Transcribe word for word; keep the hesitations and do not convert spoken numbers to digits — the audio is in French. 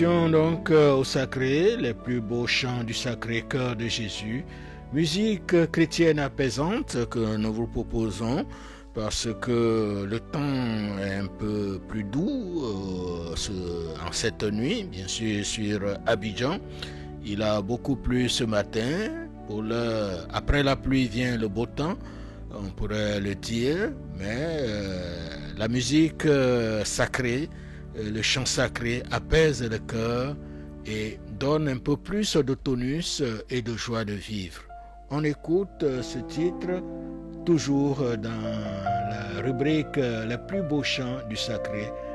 Donc euh, au sacré, les plus beaux chants du Sacré-Cœur de Jésus, musique chrétienne apaisante que nous vous proposons parce que le temps est un peu plus doux euh, ce, en cette nuit, bien sûr sur Abidjan. Il a beaucoup plu ce matin. Pour le, après la pluie vient le beau temps, on pourrait le dire, mais euh, la musique euh, sacrée, le chant sacré apaise le cœur et donne un peu plus de tonus et de joie de vivre. On écoute ce titre toujours dans la rubrique Les plus beaux chants du sacré